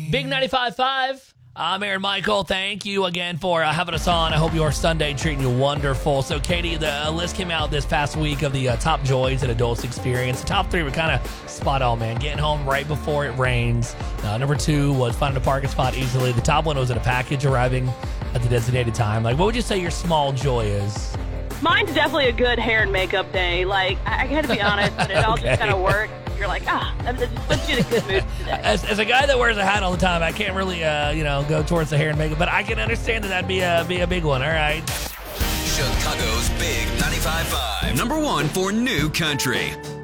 Big 95.5. I'm Aaron Michael. Thank you again for having us on. I hope your Sunday treating you wonderful. So, Katie, the list came out this past week of the top joys that adults experience. The top 3 were kind of spot on, man. Getting home right before it rains. Number 2 was finding a parking spot easily. The top one was in a package arriving at the designated time. Like, what would you say your small joy is? Mine's definitely a good hair and makeup day. Like, I gotta be honest, but it all Okay. just kind of works. You're like, that just puts you in a good mood today. As a guy that wears a hat all the time, I can't really, go towards the hair and makeup, but I can understand that'd be a big one. All right. Chicago's Big 95.5. Number 1 for New Country.